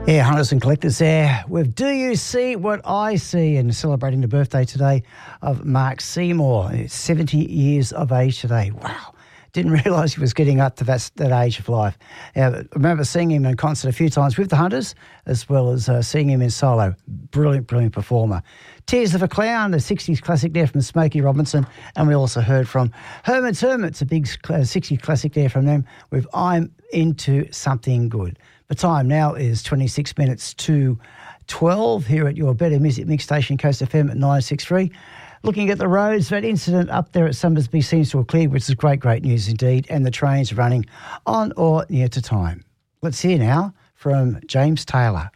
Yeah, Hunters and Collectors there with Do You See What I See, and celebrating the birthday today of Mark Seymour. It's 70 years of age today. Wow. Didn't realise he was getting up to that age of life. I remember seeing him in concert a few times with the Hunters, as well as seeing him in solo. Brilliant, brilliant performer. Tears of a Clown, the 60s classic there from Smokey Robinson. And we also heard from Herman's Hermits, a big 60s classic there from them, with I'm Into Something Good. The time now is 26 minutes to 12 here at your Better Music Mix station, Coast FM at 963. Looking at the roads, that incident up there at Summersby seems to have cleared, which is great, great news indeed, and the trains running on or near to time. Let's hear now from James Taylor.